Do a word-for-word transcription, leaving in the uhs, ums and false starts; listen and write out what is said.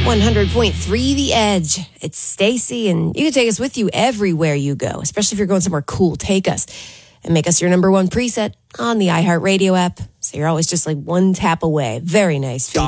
one hundred point three The Edge. It's Stacy, and you can take us with you everywhere you go, especially if you're going somewhere cool. Take us and make us your number one preset on the iHeartRadio app. So you're always just like one tap away. Very nice feature.